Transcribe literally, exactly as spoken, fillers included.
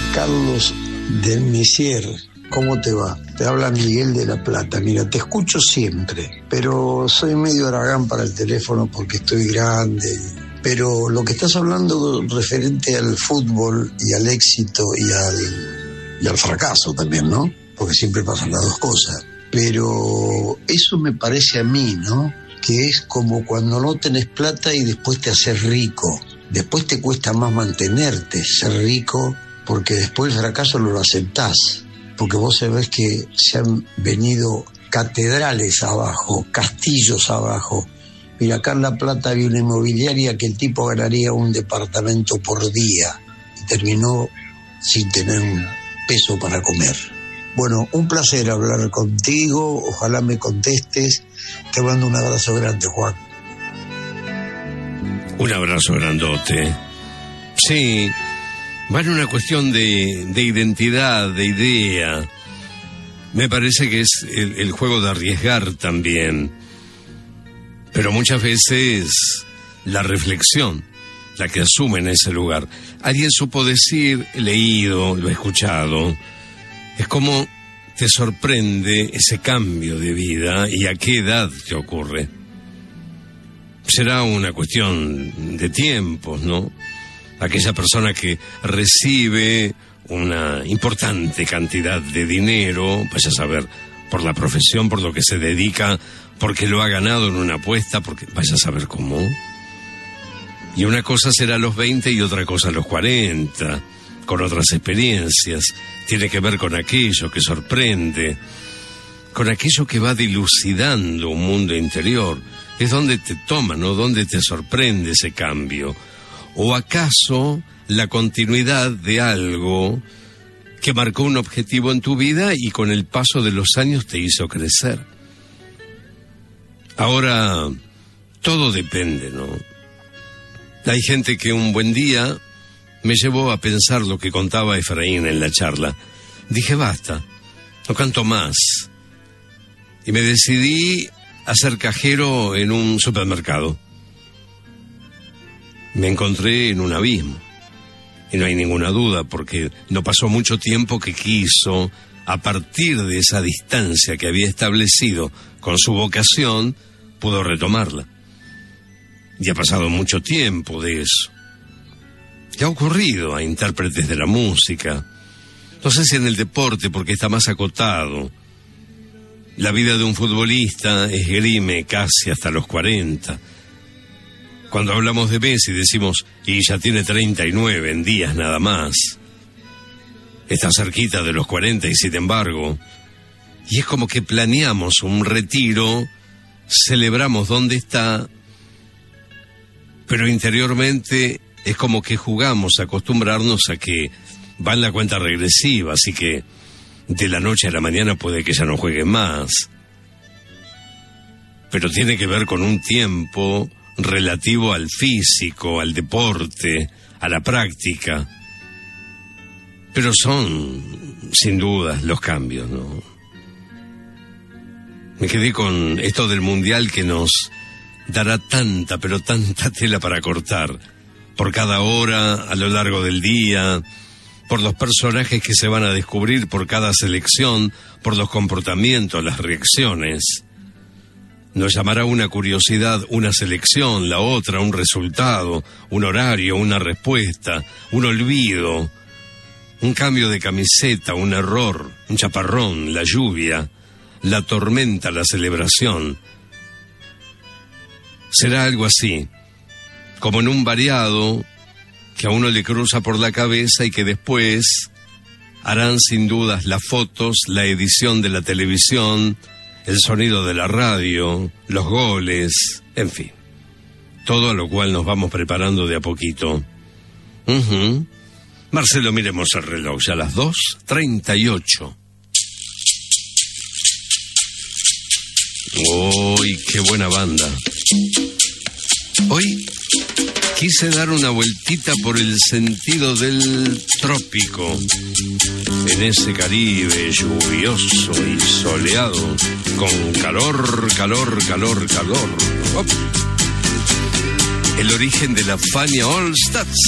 Carlos del Messier. ¿Cómo te va? Te habla Miguel de La Plata. Mira, te escucho siempre, pero soy medio aragán para el teléfono porque estoy grande. Pero lo que estás hablando referente al fútbol y al éxito y al, y al fracaso también, ¿no? Porque siempre pasan las dos cosas. Pero eso me parece a mí, ¿no? Que es como cuando no tenés plata y después te haces rico. Después te cuesta más mantenerte, ser rico, porque después el fracaso no lo aceptás. Porque vos sabés que se han venido catedrales abajo, castillos abajo. Mira, acá en La Plata había una inmobiliaria que el tipo ganaría un departamento por día y terminó sin tener un peso para comer. Bueno, un placer hablar contigo, ojalá me contestes. Te mando un abrazo grande, Juan. Un abrazo grandote. Sí, va en una cuestión de, de identidad, de idea. Me parece que es el, el juego de arriesgar también. Pero muchas veces la reflexión, la que asume en ese lugar. Alguien supo decir, he leído, lo he escuchado, es como te sorprende ese cambio de vida y a qué edad te ocurre. Será una cuestión de tiempos, ¿no? Aquella persona que recibe una importante cantidad de dinero, vaya a saber, por la profesión, por lo que se dedica, porque lo ha ganado en una apuesta, porque vaya a saber cómo. Y una cosa será a los veinte y otra cosa a los cuarenta, con otras experiencias. Tiene que ver con aquello que sorprende, con aquello que va dilucidando un mundo interior. Es donde te toma, ¿no? Donde te sorprende ese cambio. ¿O acaso la continuidad de algo que marcó un objetivo en tu vida y con el paso de los años te hizo crecer? Ahora, todo depende, ¿no? Hay gente que un buen día me llevó a pensar lo que contaba Efraín en la charla. Dije, basta, no canto más. Y me decidí a ser cajero en un supermercado. Me encontré en un abismo. Y no hay ninguna duda, porque no pasó mucho tiempo que quiso, a partir de esa distancia que había establecido con su vocación, pudo retomarla. Y ha pasado mucho tiempo de eso. ¿Qué ha ocurrido a intérpretes de la música? No sé si en el deporte, porque está más acotado. La vida de un futbolista esgrime casi hasta los cuarenta. Cuando hablamos de Messi decimos, y ya tiene treinta y nueve en días nada más. Está cerquita de los cuarenta y sin embargo, y es como que planeamos un retiro, celebramos dónde está, pero interiormente es como que jugamos a acostumbrarnos a que va en la cuenta regresiva, así que de la noche a la mañana puede que ya no juegue más. Pero tiene que ver con un tiempo relativo al físico, al deporte, a la práctica. Pero son, sin duda, los cambios, ¿no? Me quedé con esto del mundial que nos dará tanta, pero tanta tela para cortar. Por cada hora, a lo largo del día, por los personajes que se van a descubrir por cada selección, por los comportamientos, las reacciones. Nos llamará una curiosidad, una selección, la otra, un resultado, un horario, una respuesta, un olvido, un cambio de camiseta, un error, un chaparrón, la lluvia, la tormenta, la celebración. Será algo así, como en un variado que a uno le cruza por la cabeza y que después harán sin dudas las fotos, la edición de la televisión, el sonido de la radio, los goles, en fin. Todo a lo cual nos vamos preparando de a poquito. Uh-huh. Marcelo, miremos el reloj, ya a las dos treinta y ocho. ¡Uy, qué buena banda! Hoy quise dar una vueltita por el sentido del trópico, en ese Caribe lluvioso y soleado, con calor, calor, calor, calor. ¡Oh! El origen de la Fania All Stars.